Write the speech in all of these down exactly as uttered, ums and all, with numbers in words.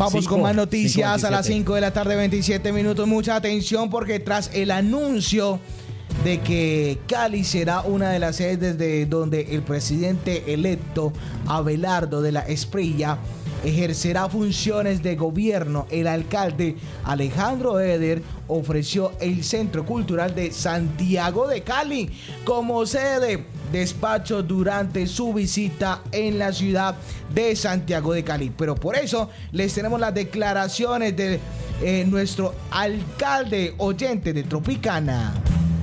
Vamos cinco, con más noticias cinco, a las cinco de la tarde, veintisiete minutos. Mucha atención porque tras el anuncio de que Cali será una de las sedes desde donde el presidente electo Abelardo de la Espriella ejercerá funciones de gobierno, el alcalde Alejandro Eder ofreció el Centro Cultural de Santiago de Cali como sede despacho durante su visita en la ciudad de Santiago de Cali. Pero por eso les tenemos las declaraciones de eh, nuestro alcalde oyente de Tropicana.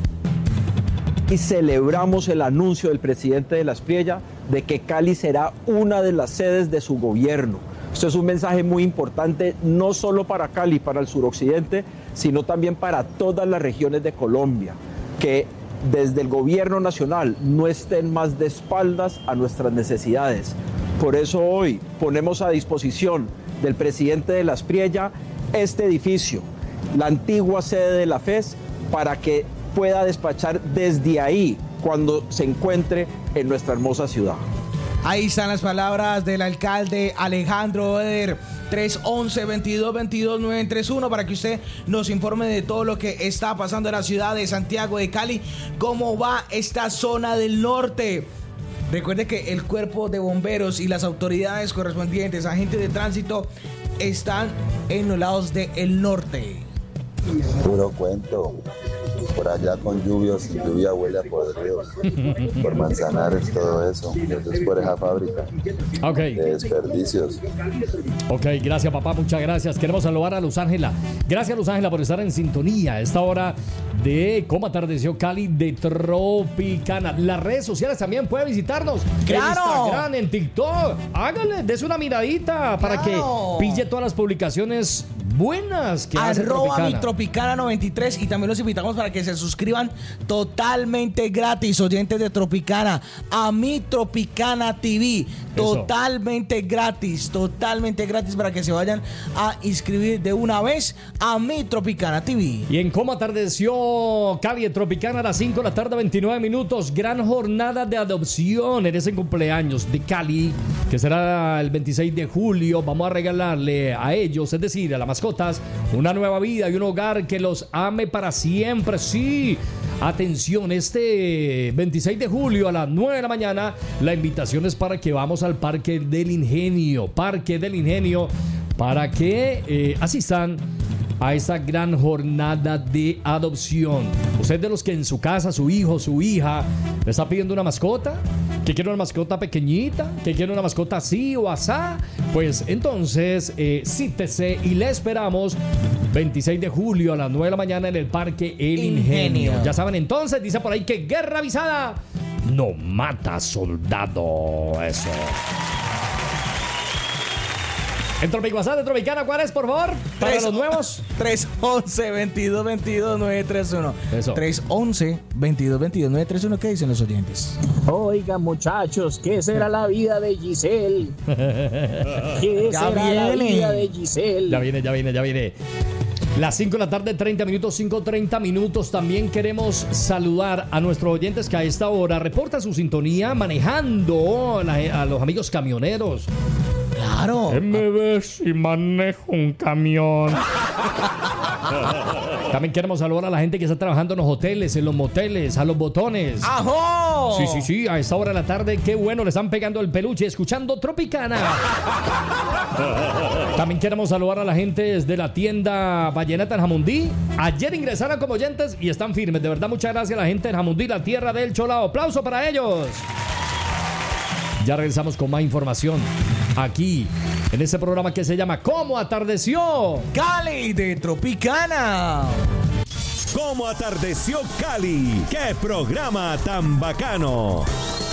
Y celebramos el anuncio del presidente de la Espriella de que Cali será una de las sedes de su gobierno. Esto es un mensaje muy importante, no solo para Cali, para el suroccidente, sino también para todas las regiones de Colombia, que desde el gobierno nacional no estén más de espaldas a nuestras necesidades. Por eso hoy ponemos a disposición del presidente de la Espriella este edificio, la antigua sede de la F E S, para que pueda despachar desde ahí cuando se encuentre en nuestra hermosa ciudad. Ahí están las palabras del alcalde Alejandro Eder. tres once, veintidós veintidós, nueve tres uno para que usted nos informe de todo lo que está pasando en la ciudad de Santiago de Cali, cómo va esta zona del norte. Recuerde que el cuerpo de bomberos y las autoridades correspondientes, agentes de tránsito, están en los lados del norte. Puro cuento. Por allá con lluvia, sin lluvia huele a podridos. Por Manzanares, todo eso. Entonces por esa fábrica okay. de desperdicios. Ok, gracias papá, muchas gracias. Queremos saludar a Luz Ángela. Gracias Luz Ángela por estar en sintonía a esta hora de Cómo Atardeció Cali de Tropicana. Las redes sociales también puede visitarnos. ¡Claro! En Instagram, en TikTok. Háganle, des una miradita para ¡Claro! que pille todas las publicaciones buenas que hace Arroba Tropicana. mi Tropicana noventa y tres, y también los invitamos para que se suscriban totalmente gratis, oyentes de Tropicana, a mi Tropicana T V. Totalmente gratis, totalmente gratis para que se vayan a inscribir de una vez a mi Tropicana T V. Y en Cómo Atardeció Cali de Tropicana a las cinco de la tarde, veintinueve minutos. Gran jornada de adopción en ese cumpleaños de Cali, que será el veintiséis de julio. Vamos a regalarle a ellos, es decir, a las mascotas, una nueva vida y un hogar que los ame para siempre. Sí, atención, este veintiséis de julio a las nueve de la mañana, la invitación es para que vamos al Parque del Ingenio. Parque del Ingenio, para que eh, asistan a esta gran jornada de adopción. Usted de los que en su casa, su hijo, su hija, le está pidiendo una mascota, que quiere una mascota pequeñita, que quiere una mascota así o asá, pues entonces eh, cítese y le esperamos veintiséis de julio a las nueve de la mañana en el Parque El Ingenio. Ingenio. Ya saben entonces, dice por ahí que guerra avisada no mata soldado. Eso. En Tropicana de Tropicana, ¿cuál es, por favor? Para Tres- los nuevos. tres once, veintidós veintidós, nueve tres uno. Eso. tres once, veintidós veintidós, nueve tres uno. ¿Qué dicen los oyentes? Oigan, muchachos, ¿qué será la vida de Giselle? ¿Qué Ya será la viene. vida de Giselle? Ya viene, ya viene, ya viene. Las cinco de la tarde, treinta minutos, cinco treinta minutos. También queremos saludar a nuestros oyentes que a esta hora reportan su sintonía manejando, a los amigos camioneros. Claro. Me ves si manejo un camión. También queremos saludar a la gente que está trabajando en los hoteles, en los moteles, a los botones. ¡Ajo! Sí, sí, sí, a esta hora de la tarde, qué bueno, le están pegando el peluche, escuchando Tropicana. También queremos saludar a la gente desde la tienda Vallenata en Jamundí. Ayer ingresaron como oyentes y están firmes. De verdad, muchas gracias a la gente en Jamundí, la tierra del Cholao. Aplauso para ellos. Ya regresamos con más información aquí en este programa que se llama ¿Cómo Atardeció Cali de Tropicana. ¿Cómo atardeció Cali? ¡Qué programa tan bacano!